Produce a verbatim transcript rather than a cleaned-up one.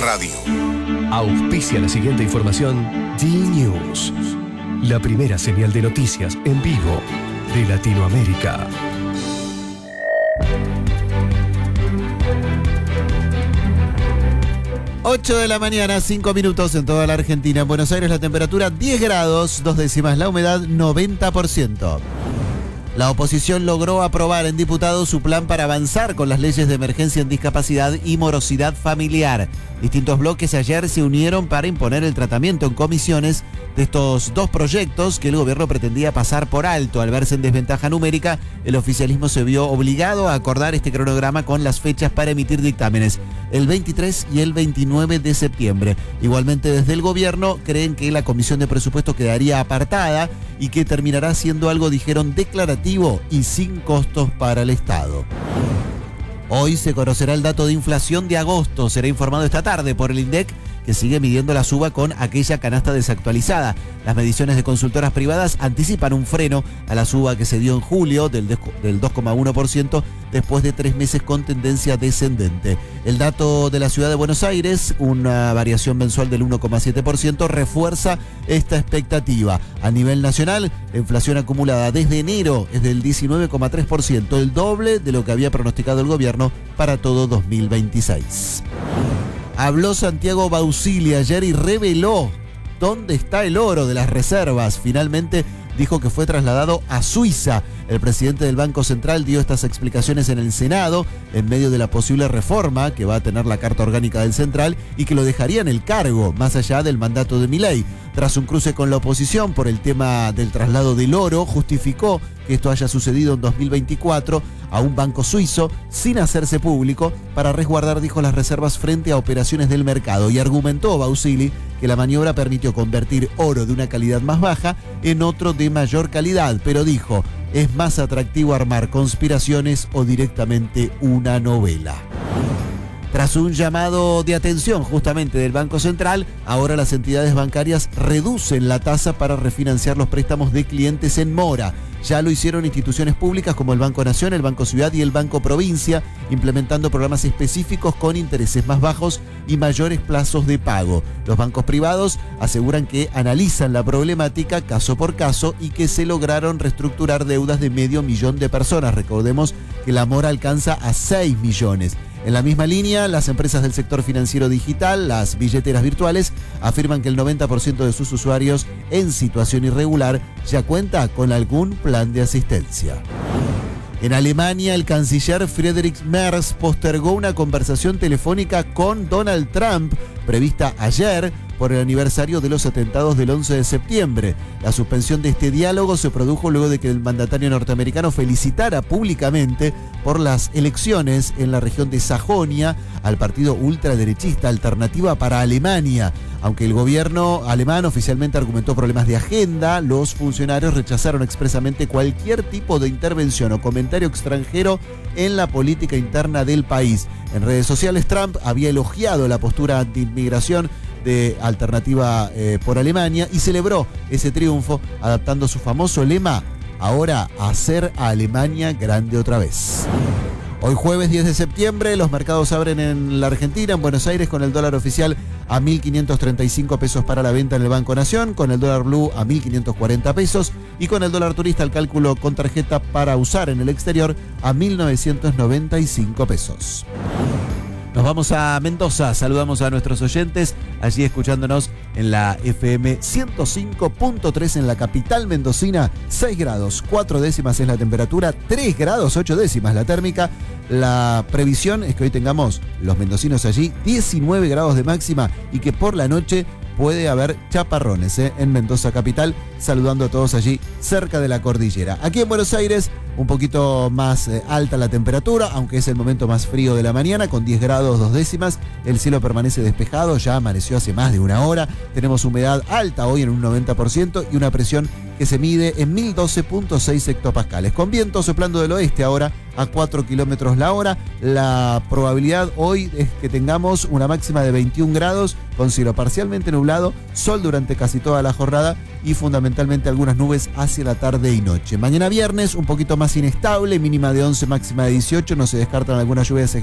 Radio. Auspicia la siguiente información D-News, la primera señal de noticias en vivo de Latinoamérica. ocho de la mañana, cinco minutos en toda la Argentina. En Buenos Aires la temperatura diez grados, dos décimas, la humedad noventa por ciento. La oposición logró aprobar en diputados su plan para avanzar con las leyes de emergencia en discapacidad y morosidad familiar. Distintos bloques ayer se unieron para imponer el tratamiento en comisiones de estos dos proyectos que el gobierno pretendía pasar por alto. Al verse en desventaja numérica, el oficialismo se vio obligado a acordar este cronograma con las fechas para emitir dictámenes, el veintitrés y el veintinueve de septiembre. Igualmente, desde el gobierno creen que la comisión de presupuesto quedaría apartada y que terminará siendo algo, dijeron, declarativo y sin costos para el Estado. Hoy se conocerá el dato de inflación de agosto. Será informado esta tarde por el INDEC, que sigue midiendo la suba con aquella canasta desactualizada. Las mediciones de consultoras privadas anticipan un freno a la suba que se dio en julio del, del dos coma uno por ciento después de tres meses con tendencia descendente. El dato de la ciudad de Buenos Aires, una variación mensual del uno coma siete por ciento, refuerza esta expectativa. A nivel nacional, la inflación acumulada desde enero es del diecinueve coma tres por ciento, el doble de lo que había pronosticado el gobierno para todo dos mil veintiséis. Habló Santiago Bausili ayer y reveló dónde está el oro de las reservas. Finalmente dijo que fue trasladado a Suiza. El presidente del Banco Central dio estas explicaciones en el Senado en medio de la posible reforma que va a tener la Carta Orgánica del Central y que lo dejaría en el cargo, más allá del mandato de Milei. Tras un cruce con la oposición por el tema del traslado del oro, justificó que esto haya sucedido en dos mil veinticuatro a un banco suizo sin hacerse público para resguardar, dijo, las reservas frente a operaciones del mercado, y argumentó Bausili que la maniobra permitió convertir oro de una calidad más baja en otro de mayor calidad, pero dijo, es más atractivo armar conspiraciones o directamente una novela. Tras un llamado de atención justamente del Banco Central, ahora las entidades bancarias reducen la tasa para refinanciar los préstamos de clientes en mora. Ya lo hicieron instituciones públicas como el Banco Nación, el Banco Ciudad y el Banco Provincia, implementando programas específicos con intereses más bajos y mayores plazos de pago. Los bancos privados aseguran que analizan la problemática caso por caso y que se lograron reestructurar deudas de medio millón de personas. Recordemos que la mora alcanza a seis millones. En la misma línea, las empresas del sector financiero digital, las billeteras virtuales, afirman que el noventa por ciento de sus usuarios en situación irregular ya cuenta con algún plan de asistencia. En Alemania, el canciller Friedrich Merz postergó una conversación telefónica con Donald Trump prevista ayer por el aniversario de los atentados del once de septiembre. La suspensión de este diálogo se produjo luego de que el mandatario norteamericano felicitara públicamente por las elecciones en la región de Sajonia al partido ultraderechista Alternativa para Alemania. Aunque el gobierno alemán oficialmente argumentó problemas de agenda, los funcionarios rechazaron expresamente cualquier tipo de intervención o comentario extranjero en la política interna del país. En redes sociales, Trump había elogiado la postura anti-inmigración de Alternativa eh, por Alemania y celebró ese triunfo adaptando su famoso lema, ahora hacer a Alemania grande otra vez. Hoy jueves diez de septiembre, los mercados abren en la Argentina, en Buenos Aires, con el dólar oficial a mil quinientos treinta y cinco pesos para la venta en el Banco Nación, con el dólar blue a mil quinientos cuarenta pesos y con el dólar turista al cálculo con tarjeta para usar en el exterior a mil novecientos noventa y cinco pesos. Nos vamos a Mendoza, saludamos a nuestros oyentes, allí escuchándonos en la F M ciento cinco punto tres en la capital mendocina, seis grados, cuatro décimas es la temperatura, tres grados, ocho décimas la térmica. La previsión es que hoy tengamos los mendocinos allí diecinueve grados de máxima y que por la noche puede haber chaparrones ¿eh? en Mendoza capital, saludando a todos allí cerca de la cordillera. Aquí en Buenos Aires, un poquito más eh, alta la temperatura, aunque es el momento más frío de la mañana, con diez grados dos décimas. El cielo permanece despejado, ya amaneció hace más de una hora. Tenemos humedad alta hoy en un noventa por ciento y una presión que se mide en mil doce punto seis hectopascales. Con viento soplando del oeste ahora a cuatro kilómetros la hora. La probabilidad hoy es que tengamos una máxima de veintiún grados, con cielo parcialmente nublado, sol durante casi toda la jornada y fundamentalmente algunas nubes hacia la tarde y noche. Mañana viernes un poquito más inestable, mínima de once, máxima de dieciocho, no se descartan algunas lluvias